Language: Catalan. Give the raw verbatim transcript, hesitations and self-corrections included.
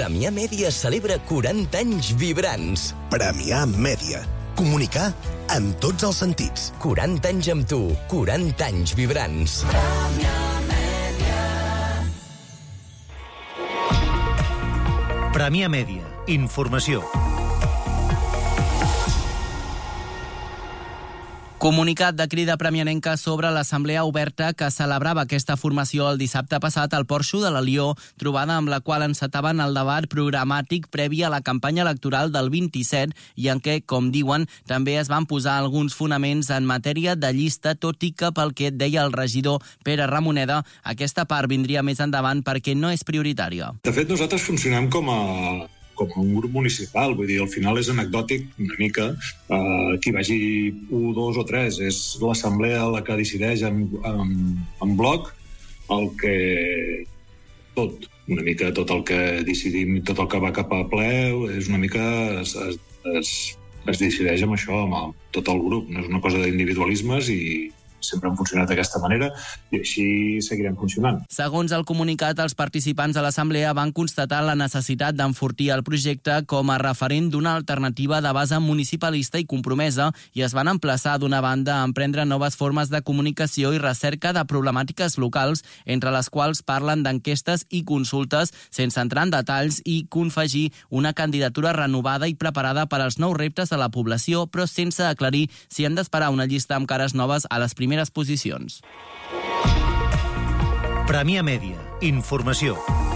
Premià Mèdia celebra quaranta anys vibrants. Premià Mèdia. Comunicar en tots els sentits. quaranta anys amb tu, quaranta anys vibrants. Premià Mèdia. Premià Mèdia. Informació. Comunicat de Crida Premianenca sobre l'assemblea oberta que celebrava aquesta formació el dissabte passat al Porxo de l'Alió, trobada amb la qual encetaven el debat programàtic previ a la campanya electoral del vint-i-set i en què, com diuen, també es van posar alguns fonaments en matèria de llista, tot i que pel que deia el regidor Pere Ramoneda, aquesta part vindria més endavant perquè no és prioritària. De fet, nosaltres funcionem com a com un grup municipal, vull dir, al final és anecdòtic una mica, eh, qui vagi un, dos o tres, és l'assemblea la que decideix en, en, en bloc el que tot, una mica tot el que decidim, tot el que va cap a ple, és una mica es, es, es, es decideix amb això, amb tot el grup, no és una cosa d'individualismes i sempre han funcionat d'aquesta manera i així seguirem funcionant. Segons el comunicat, els participants de l'assemblea van constatar la necessitat d'enfortir el projecte com a referent d'una alternativa de base municipalista i compromesa i es van emplaçar d'una banda a emprendre noves formes de comunicació i recerca de problemàtiques locals, entre les quals parlen d'enquestes i consultes sense entrar en detalls i confegir una candidatura renovada i preparada per als nous reptes de la població, però sense aclarir si hem d'esperar una llista amb cares noves a les primeres posicions. Premià Mèdia. Informació.